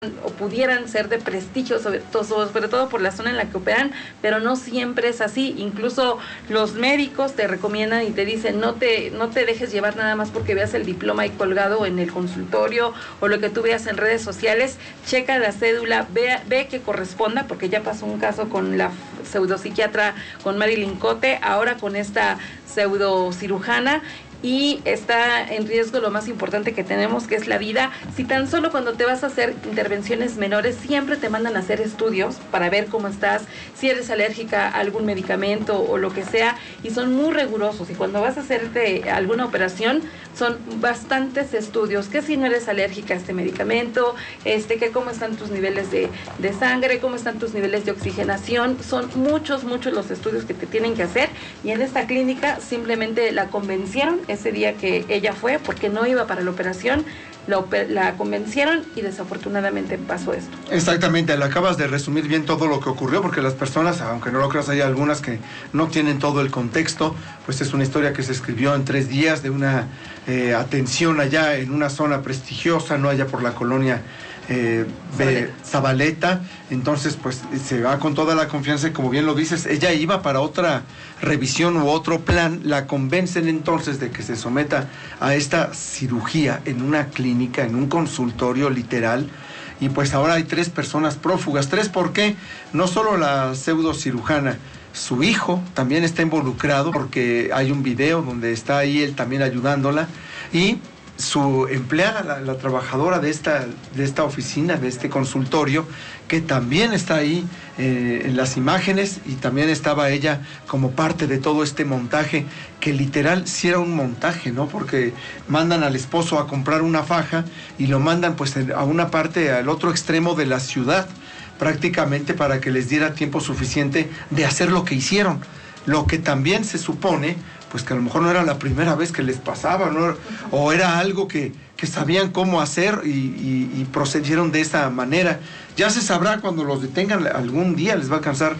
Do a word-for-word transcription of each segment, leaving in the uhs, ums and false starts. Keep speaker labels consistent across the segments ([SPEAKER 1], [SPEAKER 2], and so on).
[SPEAKER 1] o pudieran ser de prestigio, sobre todo, sobre todo por la zona en la que operan, pero no siempre es así. Incluso los médicos te recomiendan y te dicen no te, no te dejes llevar nada más porque veas el diploma ahí colgado en el consultorio o lo que tú veas en redes sociales. Checa la cédula, ve, ve que corresponda, porque ya pasó un caso con la pseudopsiquiatra, con Marilyn Cote, ahora con esta pseudocirujana, y está en riesgo lo más importante que tenemos, que es la vida. Si tan solo cuando te vas a hacer intervenciones menores, siempre te mandan a hacer estudios para ver cómo estás, si eres alérgica a algún medicamento o lo que sea, y son muy rigurosos, y cuando vas a hacerte alguna operación, son bastantes estudios, que si no eres alérgica a este medicamento, este, que cómo están tus niveles de, de sangre, cómo están tus niveles de oxigenación, son muchos, muchos los estudios que te tienen que hacer, y en esta clínica simplemente la convencieron ese día que ella fue, porque no iba para la operación, la, la convencieron y desafortunadamente pasó esto.
[SPEAKER 2] Exactamente, le acabas de resumir bien todo lo que ocurrió, porque las personas, aunque no lo creas, hay algunas que no tienen todo el contexto. Pues es una historia que se escribió en tres días de una eh, atención allá en una zona prestigiosa, no allá por la colonia Eh, de Zabaleta. Entonces pues se va con toda la confianza y, como bien lo dices, ella iba para otra revisión u otro plan. La convencen entonces de que se someta a esta cirugía en una clínica, en un consultorio literal, y pues ahora hay tres personas prófugas. Tres, ¿por qué? No solo la pseudocirujana, su hijo también está involucrado, porque hay un video donde está ahí él también ayudándola, y su empleada, la, la trabajadora de esta, de esta oficina, de este consultorio, que también está ahí eh, en las imágenes, y también estaba ella como parte de todo este montaje, que literal sí era un montaje, ¿no? Porque mandan al esposo a comprar una faja y lo mandan pues a una parte, al otro extremo de la ciudad, prácticamente para que les diera tiempo suficiente de hacer lo que hicieron. Lo que también se supone pues que a lo mejor no era la primera vez que les pasaba, ¿no? O era algo que, que sabían cómo hacer y, y, y procedieron de esa manera. Ya se sabrá cuando los detengan, algún día les va a alcanzar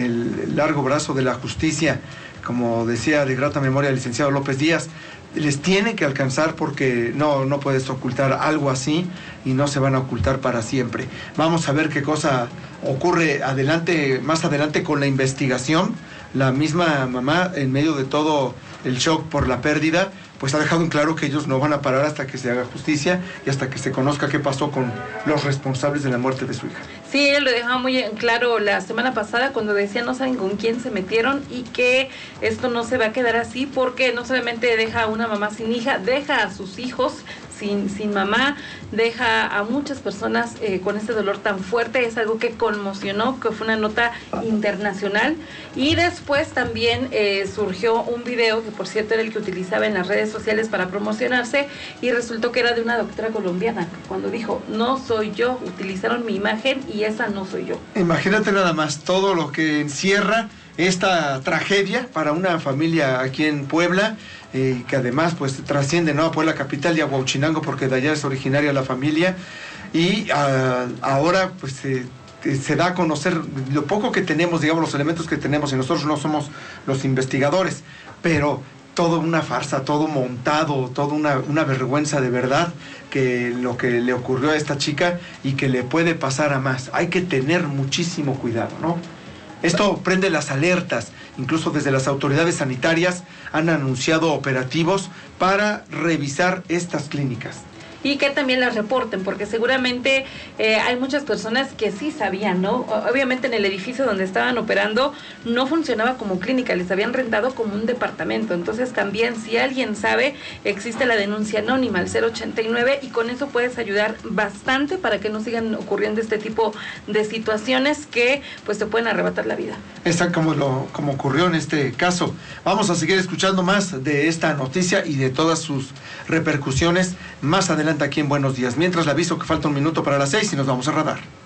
[SPEAKER 2] el largo brazo de la justicia, como decía de grata memoria el licenciado López Díaz. Les tiene que alcanzar, porque no, no puedes ocultar algo así, y no se van a ocultar para siempre. Vamos a ver qué cosa ocurre adelante, más adelante con la investigación. La misma mamá, en medio de todo el shock por la pérdida, pues ha dejado en claro que ellos no van a parar hasta que se haga justicia y hasta que se conozca qué pasó con los responsables de la muerte de su hija.
[SPEAKER 1] Sí, ella lo dejaba muy en claro la semana pasada cuando decía no saben con quién se metieron, y que esto no se va a quedar así, porque no solamente deja a una mamá sin hija, deja a sus hijos sin, sin mamá, deja a muchas personas eh, con este dolor tan fuerte. Es algo que conmocionó, que fue una nota internacional. Y después también eh, surgió un video, que por cierto era el que utilizaba en las redes sociales para promocionarse, y resultó que era de una doctora colombiana, cuando dijo, no soy yo, utilizaron mi imagen y esa no soy yo.
[SPEAKER 2] Imagínate nada más todo lo que encierra esta tragedia para una familia aquí en Puebla, eh, que además pues trasciende, ¿no?, a Puebla capital y a Huauchinango, porque de allá es originaria la familia, y uh, ahora pues eh, se da a conocer lo poco que tenemos, digamos, los elementos que tenemos, y nosotros no somos los investigadores, pero todo una farsa, todo montado, todo una, una vergüenza de verdad, que lo que le ocurrió a esta chica y que le puede pasar a más. Hay que tener muchísimo cuidado, ¿no? Esto prende las alertas. Incluso desde las autoridades sanitarias han anunciado operativos para revisar estas clínicas.
[SPEAKER 1] Y que también las reporten, porque seguramente eh, hay muchas personas que sí sabían, ¿no? Obviamente en el edificio donde estaban operando no funcionaba como clínica, les habían rentado como un departamento. Entonces también, si alguien sabe, existe la denuncia anónima al cero ochenta y nueve, y con eso puedes ayudar bastante para que no sigan ocurriendo este tipo de situaciones que pues te pueden arrebatar la vida.
[SPEAKER 2] Exacto, como, lo, como ocurrió en este caso. Vamos a seguir escuchando más de esta noticia y de todas sus repercusiones más adelante aquí en Buenos Días. Mientras le aviso que falta un minuto para las seis y nos vamos a Radar.